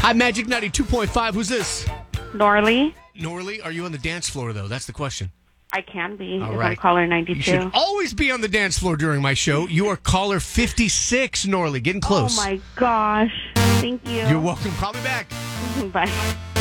Hi, Magic 92.5. Who's this? Norley. Norley, are you on the dance floor, though? That's the question. I can be. All if right. I'm caller You 92. should always be on the dance floor during my show. You are caller 56, Norley. Getting close. Oh, my gosh. Thank you. You're welcome. Call me back. Bye.